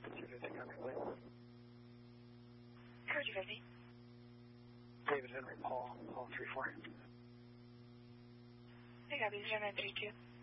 250, copy, please. Car 250. David Henry, Paul 34. Hey, copy, 0932.